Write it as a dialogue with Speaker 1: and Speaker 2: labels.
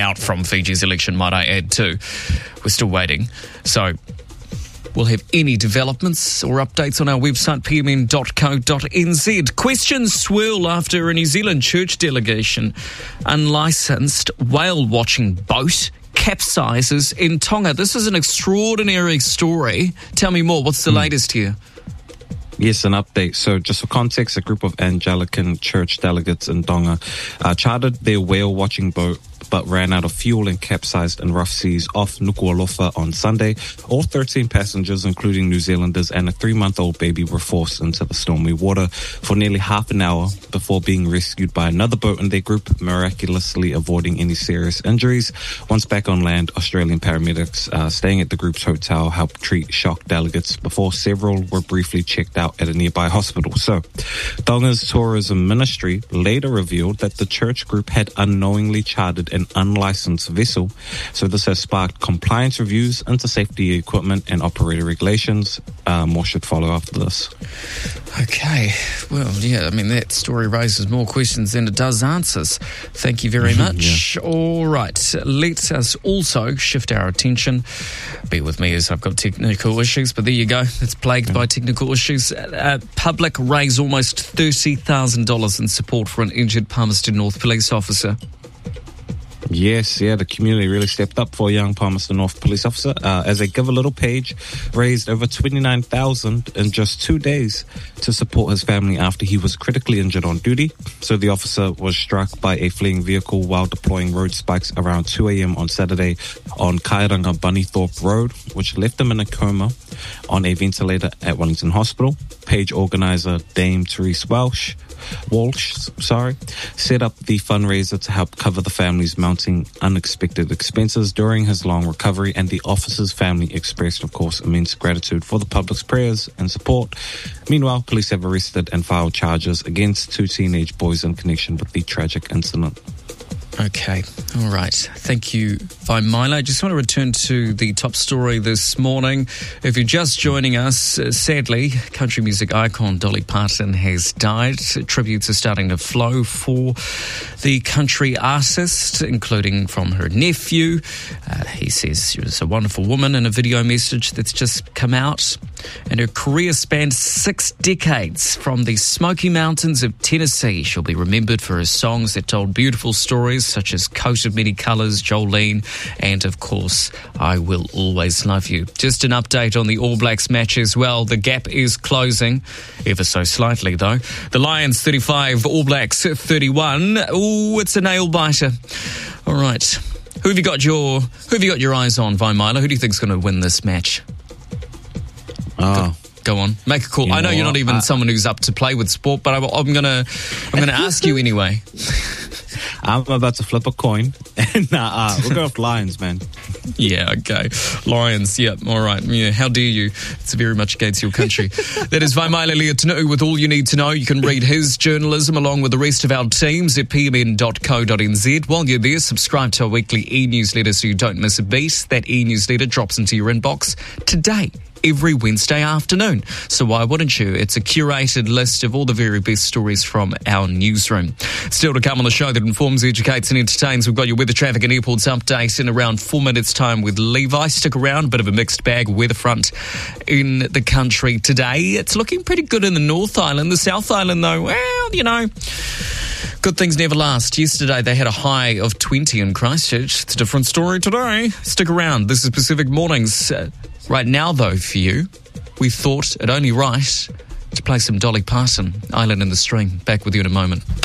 Speaker 1: out from Fiji's election, might I add too. We're still waiting. So we'll have any developments or updates on our website, pmn.co.nz. Questions swirl after a New Zealand church delegation unlicensed whale-watching boat capsizes in Tonga. This is an extraordinary story. Tell me more. What's the latest here?
Speaker 2: Yes, an update. So just for context, a group of Anglican church delegates in Tonga chartered their whale-watching boat but ran out of fuel and capsized in rough seas off Nuku'alofa on Sunday. All 13 passengers, including New Zealanders and a 3-month-old baby, were forced into the stormy water for nearly half an hour before being rescued by another boat in their group, miraculously avoiding any serious injuries. Once back on land, Australian paramedics staying at the group's hotel helped treat shocked delegates before several were briefly checked out at a nearby hospital. So, Tonga's tourism ministry later revealed that the church group had unknowingly chartered an unlicensed vessel. So this has sparked compliance reviews into safety equipment and operator regulations. More should follow after this.
Speaker 1: Okay. Well, yeah, I mean, that story raises more questions than it does answers. Thank you very much. Yeah. All right. Let us also shift our attention. Bear with me as I've got technical issues, but there you go. It's plagued by technical issues. Public raise almost $30,000 in support for an injured Palmerston North police officer.
Speaker 2: Yes, the community really stepped up for a young Palmerston North police officer as they Give a Little page raised over $29,000 in just 2 days to support his family after he was critically injured on duty. So the officer was struck by a fleeing vehicle while deploying road spikes around 2 a.m. on Saturday on Kairanga Bunnythorpe Road, which left him in a coma on a ventilator at Wellington Hospital. Page organizer Dame Therese Walsh set up the fundraiser to help cover the family's mounting unexpected expenses during his long recovery, and the officer's family expressed, of course, immense gratitude for the public's prayers and support. Meanwhile, police have arrested and filed charges against 2 teenage boys in connection with the tragic incident.
Speaker 1: Okay, all right. Thank you, Vaimila. I just want to return to the top story this morning. If you're just joining us, sadly, country music icon Dolly Parton has died. Tributes are starting to flow for the country artist, including from her nephew. He says she was a wonderful woman in a video message that's just come out. And her career spanned 6 decades. From the Smoky Mountains of Tennessee, she'll be remembered for her songs that told beautiful stories such as Coat of Many Colours, Jolene, and of course, I Will Always Love You. Just an update on the All Blacks match as well. The gap is closing, ever so slightly though. The Lions 35, All Blacks 31. Ooh, it's a nail biter. All right. Who have you got your eyes on, Vaimila? Who do you think's going to win this match? Go on, make a call. I know you're not even someone who's up to play with sport, but I'm gonna ask you anyway.
Speaker 2: I'm about to flip a coin, and we'll go with Lions, man.
Speaker 1: Yeah, okay. Lions, yep, all right. Yeah, how dare you? It's very much against your country. That is Vaimila Leotanu with all you need to know. You can read his journalism along with the rest of our teams at pmn.co.nz. While you're there, subscribe to our weekly e-newsletter so you don't miss a beat. That e-newsletter drops into your inbox today, every Wednesday afternoon. So why wouldn't you? It's a curated list of all the very best stories from our newsroom. Still to come on the show that informs, educates and entertains, we've got your weather, traffic and airports update in around 4 minutes' time with Levi. Stick around, a bit of a mixed bag weather front in the country today. It's looking pretty good in the North Island. The South Island, though, well, you know, good things never last. Yesterday they had a high of 20 in Christchurch. It's a different story today. Stick around. This is Pacific Mornings. Right now, though, for you, we thought it only right to play some Dolly Parton, Island in the Stream. Back with you in a moment.